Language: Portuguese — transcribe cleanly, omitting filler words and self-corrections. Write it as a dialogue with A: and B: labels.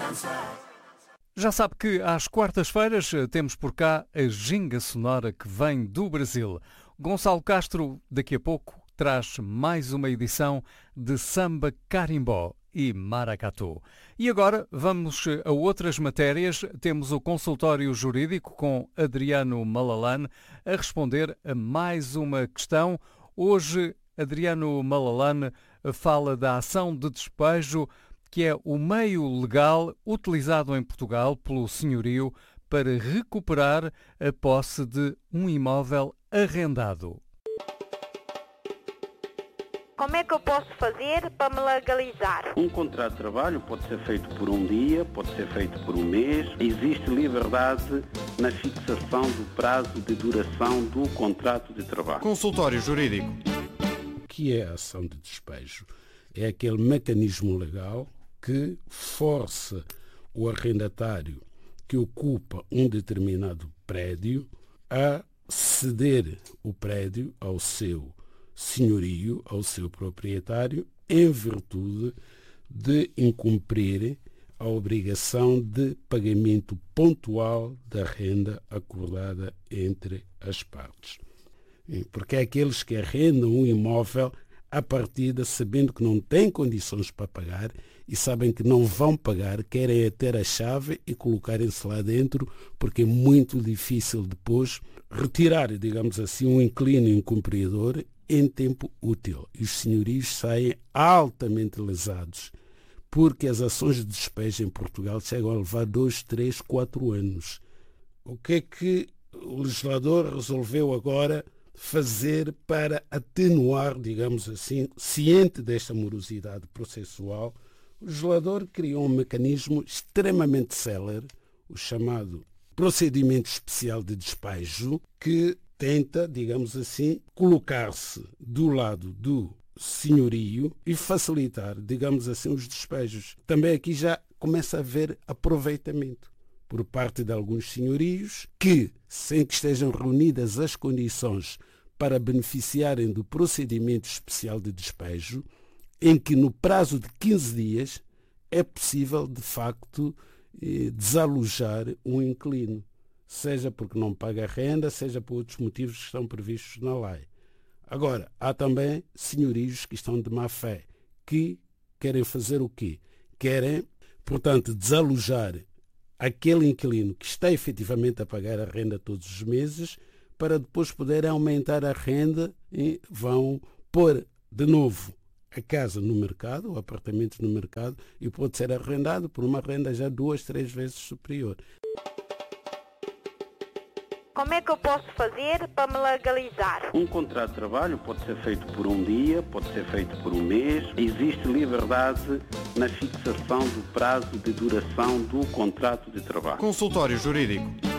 A: Já sabe que às quartas-feiras temos por cá a ginga sonora que vem do Brasil. Gonçalo Castro, daqui a pouco, traz mais uma edição de Samba Carimbó e Maracatu. E agora vamos a outras matérias. Temos o consultório jurídico com Adriano Malalane a responder a mais uma questão. Hoje, Adriano Malalane fala da ação de despejo, que é o meio legal utilizado em Portugal pelo senhorio para recuperar a posse de um imóvel arrendado.
B: Como é que eu posso fazer para me legalizar?
C: Um contrato de trabalho pode ser feito por um dia, pode ser feito por um mês. Existe liberdade na fixação do prazo de duração do contrato de trabalho.
D: Consultório jurídico.
E: O que é a ação de despejo? É aquele mecanismo legal que força o arrendatário que ocupa um determinado prédio a ceder o prédio ao seu senhorio, ao seu proprietário, em virtude de incumprir a obrigação de pagamento pontual da renda acordada entre as partes. Porque é aqueles que arrendam um imóvel à partida, sabendo que não têm condições para pagar e sabem que não vão pagar, querem é ter a chave e colocarem-se lá dentro, porque é muito difícil depois retirar, digamos assim, um inquilino incumpridor em tempo útil. E os senhorios saem altamente lesados, porque as ações de despejo em Portugal chegam a levar 2, 3, 4 anos. O que é que o legislador resolveu agora fazer para atenuar, digamos assim, ciente desta morosidade processual? O legislador criou um mecanismo extremamente célere, o chamado procedimento especial de despejo, que tenta, digamos assim, colocar-se do lado do senhorio e facilitar, digamos assim, os despejos. Também aqui já começa a haver aproveitamento por parte de alguns senhorios que, sem que estejam reunidas as condições para beneficiarem do procedimento especial de despejo, em que no prazo de 15 dias é possível, de facto, desalojar um inquilino, seja porque não paga renda, seja por outros motivos que estão previstos na lei. Agora, há também senhorios que estão de má fé, que querem fazer o quê? Querem, portanto, desalojar aquele inquilino que está efetivamente a pagar a renda todos os meses, para depois poderem aumentar a renda e vão pôr de novo a casa no mercado, o apartamento no mercado, e pode ser arrendado por uma renda já 2, 3 vezes superior.
B: Como é que eu posso fazer para me legalizar?
C: Um contrato de trabalho pode ser feito por um dia, pode ser feito por um mês. Existe liberdade na fixação do prazo de duração do contrato de trabalho.
D: Consultório jurídico.